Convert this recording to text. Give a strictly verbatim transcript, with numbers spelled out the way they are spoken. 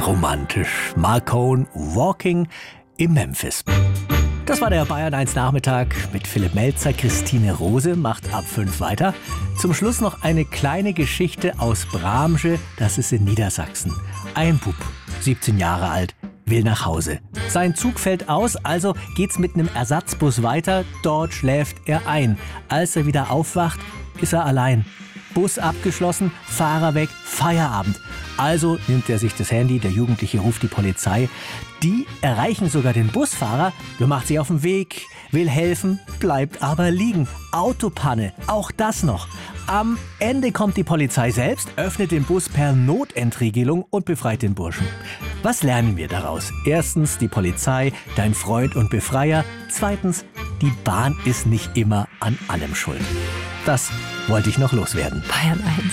romantisch. Marcone, Walking in Memphis. Das war der Bayern eins Nachmittag mit Philipp Melzer. Christine Rose macht ab fünf weiter. Zum Schluss noch eine kleine Geschichte aus Bramsche, das ist in Niedersachsen. Ein Bub, siebzehn Jahre alt, will nach Hause. Sein Zug fällt aus, also geht's mit einem Ersatzbus weiter. Dort schläft er ein. Als er wieder aufwacht, ist er allein. Bus abgeschlossen, Fahrer weg, Feierabend. Also nimmt er sich das Handy, der Jugendliche ruft die Polizei. Die erreichen sogar den Busfahrer, der macht sich auf den Weg, will helfen, bleibt aber liegen. Autopanne, auch das noch. Am Ende kommt die Polizei selbst, öffnet den Bus per Notentriegelung und befreit den Burschen. Was lernen wir daraus? Erstens, die Polizei, dein Freund und Befreier. Zweitens, die Bahn ist nicht immer an allem schuld. Das wollte ich noch loswerden. Bayern eins.